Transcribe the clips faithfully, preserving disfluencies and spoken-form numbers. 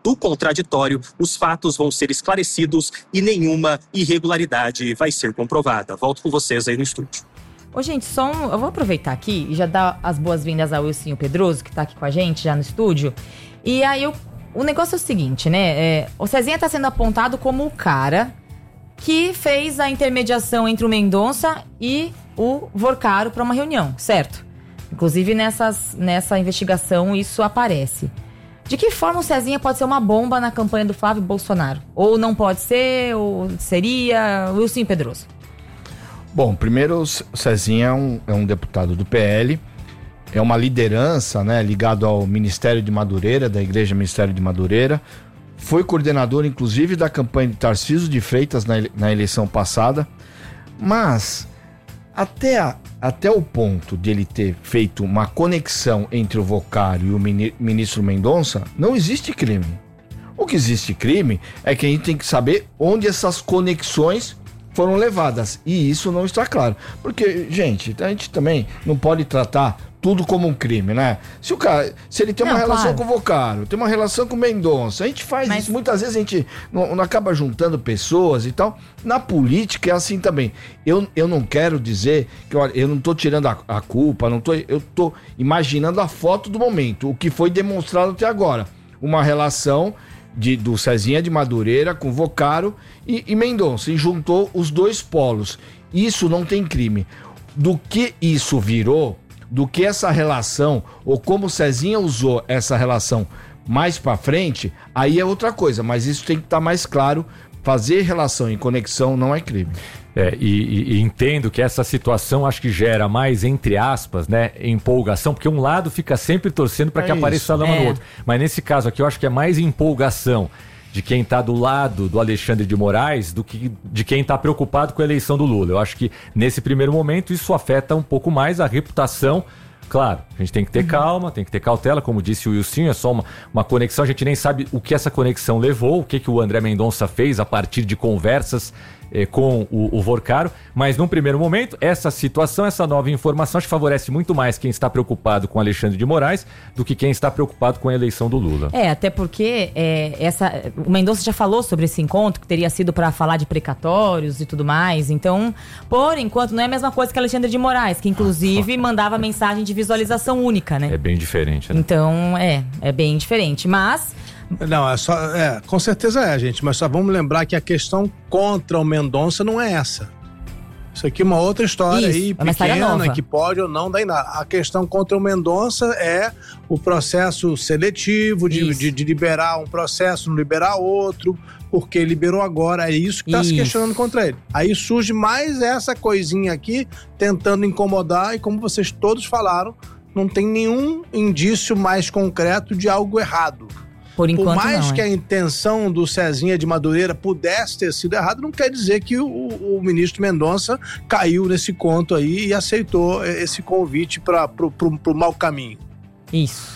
do contraditório, os fatos vão ser esclarecidos e nenhuma irregularidade vai ser comprovada. Volto com vocês aí no estúdio. Ô, gente, só um, eu vou aproveitar aqui e já dar as boas-vindas ao Wilson Pedroso, que tá aqui com a gente já no estúdio. E aí, eu, o negócio é o seguinte, né? É, o Cezinha tá sendo apontado como o cara que fez a intermediação entre o Mendonça e o Vorcaro para uma reunião, certo? Inclusive, nessas, nessa investigação, isso aparece. De que forma o Cezinha pode ser uma bomba na campanha do Flávio Bolsonaro? Ou não pode ser, ou seria... Wilson Pedroso. Bom, primeiro, o Cezinha é um, é um deputado do P L, é uma liderança, né, ligado ao Ministério de Madureira, da Igreja Ministério de Madureira. Foi coordenador, inclusive, da campanha de Tarcísio de Freitas na, na eleição passada. Mas, até, a, até o ponto de ele ter feito uma conexão entre o Vocário e o mini, ministro Mendonça, não existe crime. O que existe crime é que a gente tem que saber onde essas conexões foram levadas, e isso não está claro, porque, gente, a gente também não pode tratar tudo como um crime, né? Se o cara, se ele tem não, uma relação claro. com o Vocário, tem uma relação com o Mendonça, a gente faz Mas... isso, muitas vezes a gente não, não acaba juntando pessoas e tal. Na política é assim também. Eu, eu não quero dizer que, olha, eu não tô tirando a, a culpa, não tô, eu tô imaginando a foto do momento, o que foi demonstrado até agora, uma relação De, do Cezinha de Madureira com Vocário e, e Mendonça, e juntou os dois polos. Isso não tem crime. Do que isso virou, do que essa relação, ou como o Cezinha usou essa relação mais pra frente, aí é outra coisa, mas isso tem que estar mais claro. Fazer relação e conexão não é crime. É, e, e entendo que essa situação acho que gera mais, entre aspas, né, empolgação, porque um lado fica sempre torcendo para é que isso. apareça a lama é. no outro. Mas nesse caso aqui eu acho que é mais empolgação de quem está do lado do Alexandre de Moraes do que de quem está preocupado com a eleição do Lula. Eu acho que nesse primeiro momento isso afeta um pouco mais a reputação. Claro, a gente tem que ter uhum. calma, tem que ter cautela, como disse o Wilson, é só uma, uma conexão, a gente nem sabe o que essa conexão levou, o que, que o André Mendonça fez a partir de conversas eh, com o, o Vorcaro, mas num primeiro momento, essa situação, essa nova informação, acho que favorece muito mais quem está preocupado com Alexandre de Moraes do que quem está preocupado com a eleição do Lula. É, até porque é, essa, o Mendonça já falou sobre esse encontro, que teria sido para falar de precatórios e tudo mais, então, por enquanto, não é a mesma coisa que Alexandre de Moraes, que inclusive mandava mensagem de visualização única, né? É bem diferente, né? Então, é, é bem diferente, mas... Não, é só, é, com certeza é, gente, mas só vamos lembrar que a questão contra o Mendonça não é essa. Isso aqui é uma outra história Isso, aí, é pequena, que pode ou não dar em nada. A questão contra o Mendonça é o processo seletivo, de, de, de liberar um processo, não liberar outro, porque liberou agora, é isso que está se questionando contra ele. Aí surge mais essa coisinha aqui, tentando incomodar, e como vocês todos falaram, não tem nenhum indício mais concreto de algo errado. Por enquanto, Por mais não, que é. a intenção do Cezinha de Madureira pudesse ter sido errada, não quer dizer que o, o ministro Mendonça caiu nesse conto aí e aceitou esse convite para pro, pro, pro mau caminho. Isso.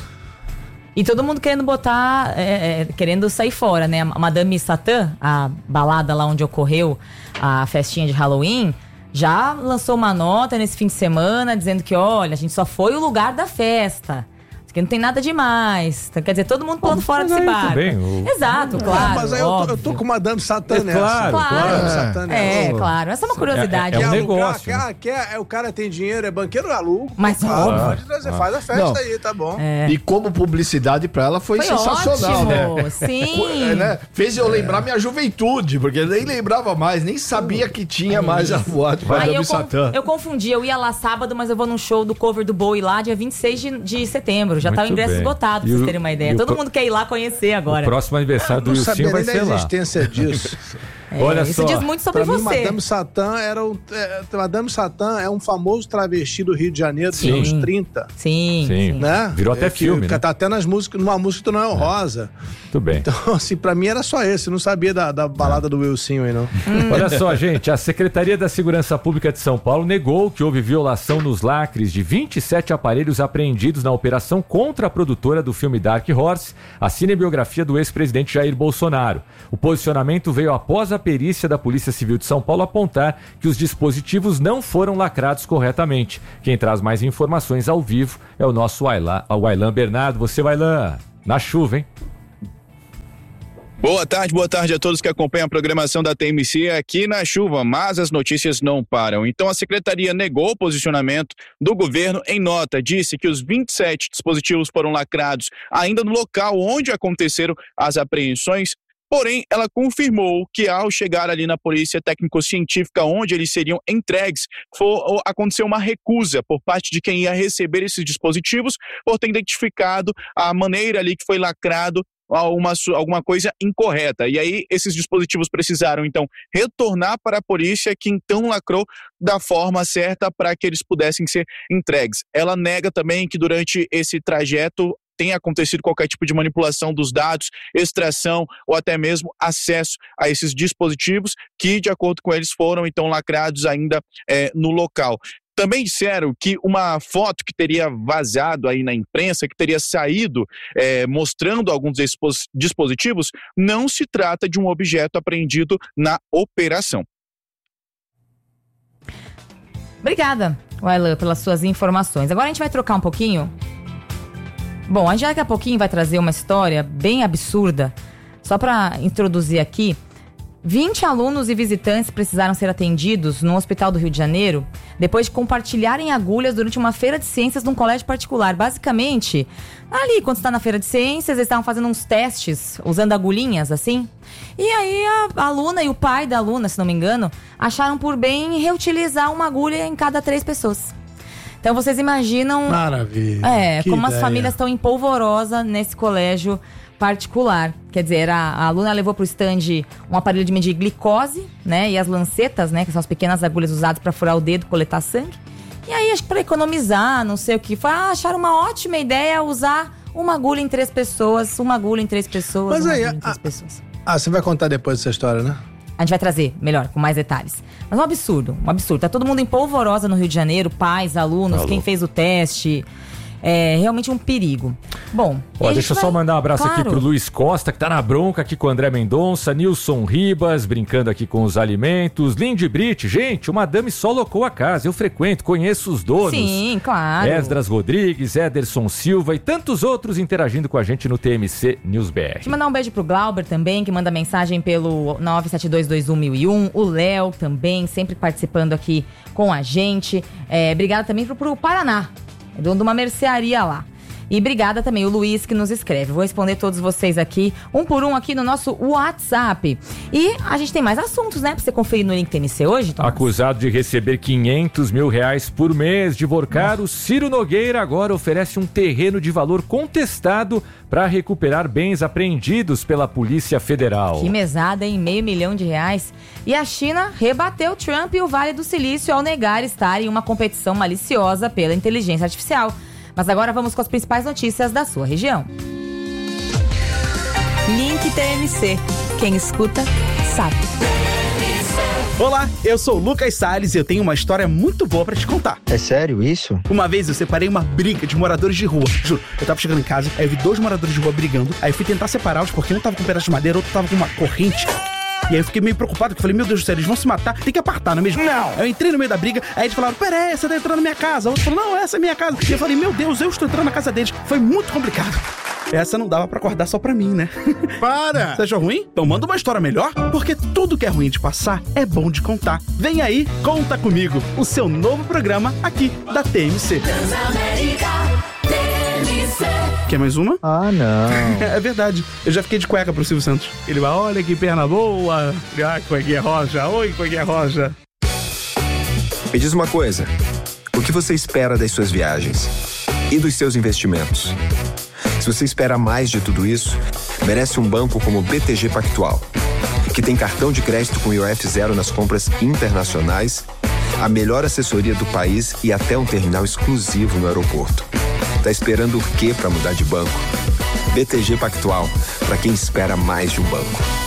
E todo mundo querendo botar, é, é, querendo sair fora, né? A Madame Satã, a balada lá onde ocorreu a festinha de Halloween, já lançou uma nota nesse fim de semana dizendo que, olha, a gente só foi o lugar da festa. Que não tem nada demais. Quer dizer, todo mundo pulando fora desse barco. O... Exato, claro. É, mas aí eu tô, eu tô com Madame Satã é, nessa. Claro, claro. claro. Satã nessa. É, claro. Essa é uma curiosidade. É, é, é um quer negócio. Alugar, né? quer, quer, é, o cara tem dinheiro, é banqueiro, é alugo. Mas ah, óbvio. pode trazer, ah. faz a festa não. aí, tá bom. É. E como publicidade pra ela foi, foi sensacional, ótimo. né? Sim. É, né? Fez eu lembrar minha juventude, porque eu nem lembrava mais, nem sabia que tinha é mais a boate para Madame Satã. Eu confundi, eu ia lá sábado, mas eu vou num show do cover do Bowie lá, dia vinte e seis de, de setembro. Já Muito tá o ingresso bem. esgotado. Pra vocês terem uma ideia. Todo pro... mundo quer ir lá conhecer agora. O próximo aniversário do Wilson vai ser lá. Eu não sabia nem da existência disso. É, Olha isso só. diz muito sobre pra você. Mim, Madame Satã era um, é, Madame Satã é um famoso travesti do Rio de Janeiro dos anos trinta. Sim, sim. Né? Virou até é, filme, que, né? Tá até nas músicas, numa música do Noel Rosa. Muito bem. Então, assim, pra mim era só esse. Eu não sabia da, da balada do Wilson aí, não. Hum. Olha só, gente. A Secretaria da Segurança Pública de São Paulo negou que houve violação nos lacres de vinte e sete aparelhos apreendidos na operação contra a produtora do filme Dark Horse, a cinebiografia do ex-presidente Jair Bolsonaro. O posicionamento veio após a perícia da Polícia Civil de São Paulo apontar que os dispositivos não foram lacrados corretamente. Quem traz mais informações ao vivo é o nosso Wailan Bernardo. Você, Wailan, na chuva, hein? Boa tarde, boa tarde a todos que acompanham a programação da T M C aqui na chuva, mas as notícias não param. Então a secretaria negou o posicionamento do governo em nota, disse que os vinte e sete dispositivos foram lacrados ainda no local onde aconteceram as apreensões, porém ela confirmou que ao chegar ali na polícia técnico-científica onde eles seriam entregues, for, aconteceu uma recusa por parte de quem ia receber esses dispositivos por ter identificado a maneira ali que foi lacrado Alguma, alguma coisa incorreta. E aí esses dispositivos precisaram então retornar para a polícia, que então lacrou da forma certa para que eles pudessem ser entregues. Ela nega também que durante esse trajeto tenha acontecido qualquer tipo de manipulação dos dados, extração ou até mesmo acesso a esses dispositivos que, de acordo com eles, foram então lacrados ainda é, no local. Também disseram que uma foto que teria vazado aí na imprensa, que teria saído é, mostrando alguns desses dispositivos, não se trata de um objeto apreendido na operação. Obrigada, Wailan, pelas suas informações. Agora a gente vai trocar um pouquinho. Bom, a gente daqui a pouquinho vai trazer uma história bem absurda. Só para introduzir aqui, vinte alunos e visitantes precisaram ser atendidos no Hospital do Rio de Janeiro depois de compartilharem agulhas durante uma feira de ciências num colégio particular. Basicamente, ali, quando está na feira de ciências, eles estavam fazendo uns testes, usando agulhinhas, assim. E aí a aluna e o pai da aluna, se não me engano, acharam por bem reutilizar uma agulha em cada três pessoas. Então vocês imaginam... Maravilha. É, que como ideia. As famílias estão em polvorosa nesse colégio particular. Quer dizer, a, a aluna levou pro stand um aparelho de medir glicose, né? E as lancetas, né? Que são as pequenas agulhas usadas para furar o dedo, coletar sangue. E aí, acho que para economizar, não sei o que, foi, ah, acharam uma ótima ideia usar uma agulha em três pessoas, uma agulha em três pessoas, Mas uma aí, agulha em três a, pessoas. Ah, você vai contar depois dessa história, né? A gente vai trazer, melhor, com mais detalhes. Mas um absurdo, um absurdo. Tá todo mundo em polvorosa no Rio de Janeiro, pais, alunos, Alô. Quem fez o teste... É realmente um perigo. Bom, Ó, deixa eu vai... só mandar um abraço claro. aqui pro Luiz Costa, que tá na bronca aqui com o André Mendonça, Nilson Ribas, brincando aqui com os alimentos, Lindy Brit, gente, o Madame só locou a casa, eu frequento, conheço os donos. Sim, claro. Esdras Rodrigues, Ederson Silva e tantos outros interagindo com a gente no T M C News B R. Deixa eu mandar um beijo pro Glauber também, que manda mensagem pelo nove sete dois dois um mil e um, o Léo também, sempre participando aqui com a gente. É, obrigada também pro, pro Paraná. É dono de uma mercearia lá. E obrigada também o Luiz que nos escreve. Vou responder todos vocês aqui, um por um aqui no nosso WhatsApp. E a gente tem mais assuntos, né? Pra você conferir no link T M C hoje, Tomás. Acusado de receber quinhentos mil reais por mês de Vorcaro, Ciro Nogueira agora oferece um terreno de valor contestado para recuperar bens apreendidos pela Polícia Federal. Que mesada, hein? Meio milhão de reais. E a China rebateu Trump e o Vale do Silício ao negar estar em uma competição maliciosa pela inteligência artificial. Mas agora vamos com as principais notícias da sua região. Link T M C. Quem escuta, sabe. Olá, eu sou o Lucas Salles e eu tenho uma história muito boa pra te contar. É sério isso? Uma vez eu separei uma briga de moradores de rua. Juro, eu tava chegando em casa, aí eu vi dois moradores de rua brigando, aí eu fui tentar separá-los porque um tava com um pedaço de madeira, outro tava com uma corrente. E aí eu fiquei meio preocupado, porque eu falei, meu Deus do céu, eles vão se matar, tem que apartar, não é mesmo? Não! Aí eu entrei no meio da briga, aí eles falaram, pera aí, você tá entrando na minha casa. O outro falou, não, essa é minha casa. E eu falei, meu Deus, eu estou entrando na casa deles. Foi muito complicado. Essa não dava pra acordar só pra mim, né? Para! Você achou ruim? Então manda uma história melhor, porque tudo que é ruim de passar é bom de contar. Vem aí, Conta Comigo, o seu novo programa aqui da T M C. Quer mais uma? Ah, não. É verdade. Eu já fiquei de cueca pro Silvio Santos. Ele vai, olha que perna boa. Ah, cuequinha roja. Oi, cuequinha roja. Me diz uma coisa. O que você espera das suas viagens? E dos seus investimentos? Se você espera mais de tudo isso, merece um banco como o B T G Pactual, que tem cartão de crédito com I O F zero nas compras internacionais, a melhor assessoria do país e até um terminal exclusivo no aeroporto. Tá esperando o quê para mudar de banco? B T G Pactual, para quem espera mais de um banco.